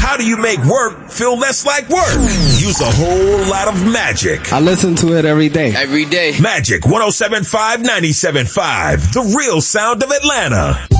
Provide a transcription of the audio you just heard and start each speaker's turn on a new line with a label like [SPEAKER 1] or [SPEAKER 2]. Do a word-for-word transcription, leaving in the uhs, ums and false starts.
[SPEAKER 1] How do you make work feel less like work? Use a whole lot of Magic.
[SPEAKER 2] I listen to it every day.
[SPEAKER 3] Every day.
[SPEAKER 1] Magic one oh seven point five, ninety-seven point five. The real sound of Atlanta.